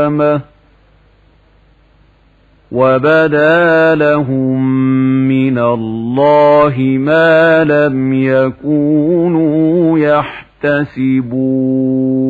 القيامة وبدا لهم من الله ما لم يكونوا يحتسبون